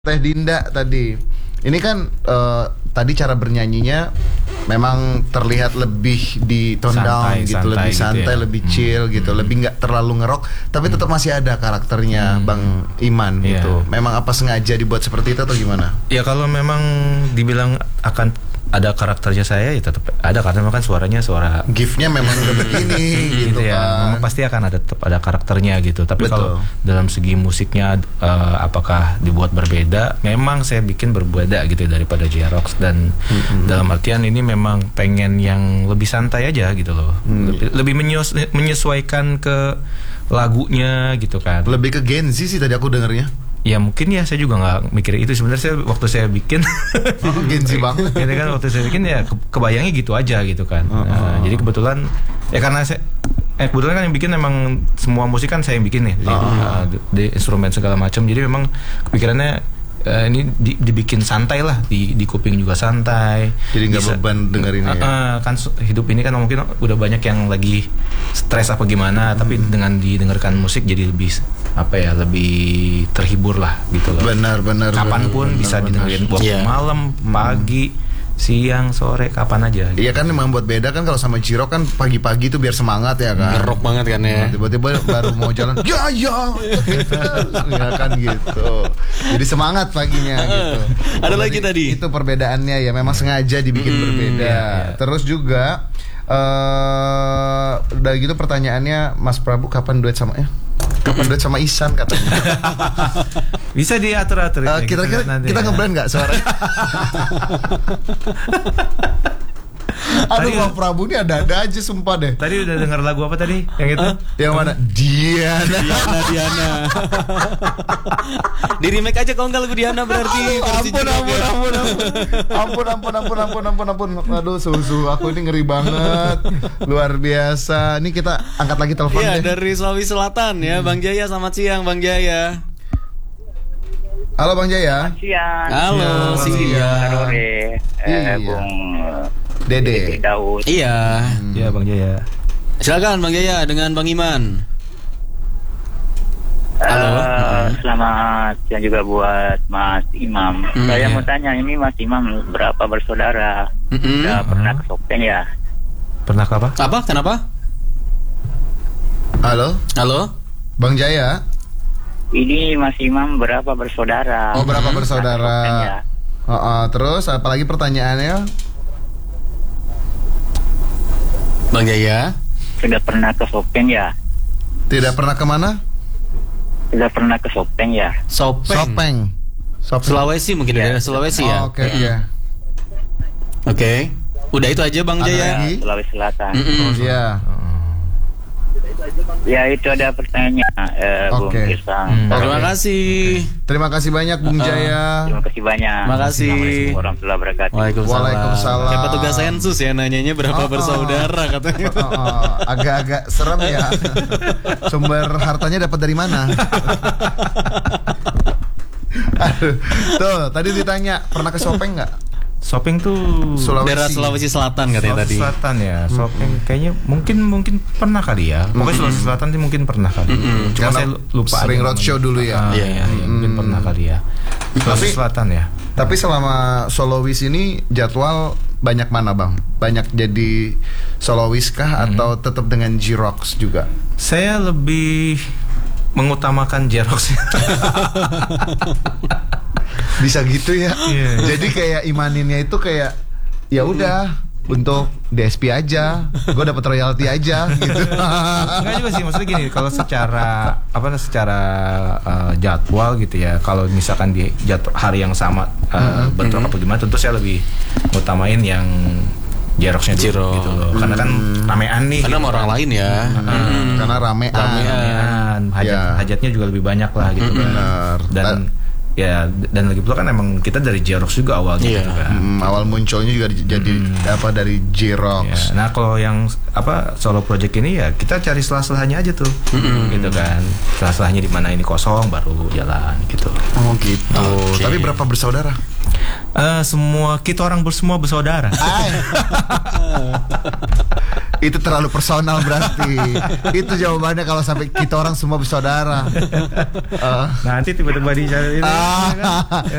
Teh Dinda tadi. Ini kan tadi cara bernyanyinya memang terlihat lebih di tone down gitu, lebih santai, gitu ya. Lebih chill gitu, lebih nggak terlalu ngerok, tapi tetap masih ada karakternya Bang Iman gitu. Memang apa sengaja dibuat seperti itu atau gimana? Ya kalau memang dibilang akan ada karakternya saya ya tetap ada, karena memang kan suaranya suara gift-nya memang udah begini gitu ya, kan. memang pasti akan ada, tetap ada karakternya gitu. Tapi kalau dalam segi musiknya apakah dibuat berbeda? Memang saya bikin berbeda gitu daripada J-Rocks, dan dalam artian ini memang pengen yang lebih santai aja gitu loh. Lebih menyesuaikan ke lagunya gitu kan. Lebih ke Gen Z sih tadi aku dengernya. Ya mungkin ya, saya juga nggak mikir itu sebenarnya. Waktu saya bikin Gen Z banget gitu kan, waktu saya bikin ya kebayangnya gitu aja gitu kan. Jadi kebetulan ya karena saya kebetulan kan yang bikin memang semua musik kan saya yang bikin nih, di instrumen segala macam. Jadi memang kepikirannya ini dibikin santai lah, di kuping juga santai. Jadi nggak beban dengerinnya kan hidup ini kan mungkin udah banyak yang lagi stres apa gimana, tapi dengan didengarkan musik jadi lebih lebih terhibur lah gitu loh. Benar. Kapanpun bisa didengerin, malam, pagi, siang, sore, kapan aja gitu. Iya kan memang buat beda kan. Kalau sama J-Rock kan pagi-pagi tuh biar semangat ya kan, ngerok banget kan ya. Tiba-tiba baru mau jalan ya kan gitu. Jadi semangat paginya gitu. Ada lagi tadi. Itu perbedaannya ya, memang sengaja dibikin berbeda. Terus juga udah gitu pertanyaannya, Mas Prabu kapan duet sama Ihsan katanya. Bisa diatur-atur. Kita ngebrand nggak suaranya? Aduh, Bang Prabu ini ada-ada aja sumpah deh. Tadi udah dengar lagu apa tadi? Yang itu? Yang mana? Diana. Di remake aja kalau nggak lagu Diana berarti. Ampun. Aduh, susu aku ini ngeri banget. Luar biasa. Ini kita angkat lagi telepon deh. Dari Sulawesi Selatan ya, Bang Jaya. Selamat siang, Bang Jaya. Halo Bang Jaya. Siang. Halo, siang. Bung Dede Daud. Iya. Iya Bang Jaya. Silakan Bang Jaya dengan Bang Iman. Halo. Selamat siang juga buat Mas Imam. Saya mau tanya, ini Mas Imam berapa bersaudara? Sudah pernah ke Sopeng ya? Pernah ke apa? Apa? Kenapa? Halo. Bang Jaya. Ini Mas Imam berapa bersaudara? Oh, berapa bersaudara? Terus apalagi pertanyaannya? Bang Jaya. Sudah pernah ke Sopeng ya? Tidak pernah kemana? Sudah pernah ke Sopeng ya? Sopeng. Sulawesi mungkin ya. Daerah Sulawesi ya. Oke, iya. Oke. Udah itu aja Bang Jaya. Sulawesi Selatan. Iya. Ya itu ada pertanyaan Bung Irsang. Terima kasih. Terima kasih banyak Bung Jaya. Terima kasih banyak. Makasih. Assalamualaikum warahmatullahi wabarakatuh. Waalaikumsalam. Kayak petugas sensus ya, nanyanya berapa bersaudara katanya. Agak-agak serem ya. Sumber hartanya dapat dari mana? Aduh. Tuh, tadi ditanya pernah ke Sopeng nggak? Sopeng tuh daerah Sulawesi Selatan katanya tadi. Selatan ya. Sopeng kayaknya mungkin pernah kali ya. Pokoknya Sulawesi Selatan sih mungkin pernah kali. Cuma saya lupa. Sering roadshow dulu ya. Iya, mungkin pernah kali ya. Sulawesi Selatan ya. Tapi selama solois ini jadwal banyak mana Bang? Banyak jadi solois kah atau tetap dengan J-Rocks juga? Saya lebih mengutamakan J-Rocks. Bisa gitu ya. Jadi kayak imaninnya itu kayak ya udah untuk DSP aja, gue dapat royalti aja gitu. Enggak juga sih, maksudnya gini, kalau secara jadwal gitu ya, kalau misalkan di hari yang sama bentrok apa gimana, tentu saya lebih utamain yang J-Rocks-nya dulu gitu loh. Karena kan ramean nih. Karena gitu. Sama orang lain ya. Karena ramean. Hajatnya juga lebih banyak lah gitu kan. Dan lagi pula kan emang kita dari J-Rocks juga awalnya gitu kan. Awal munculnya juga jadi dari J-Rocks. Nah kalau yang solo project ini ya kita cari selah-selahnya aja tuh, gitu kan. Selah-selahnya di mana ini kosong baru jalan gitu. Oh gitu. Tapi berapa bersaudara? Semua kita orang semua bersaudara. Itu terlalu personal berarti. Itu jawabannya kalau sampai kita orang semua bersaudara. Nanti tiba-tiba dicari.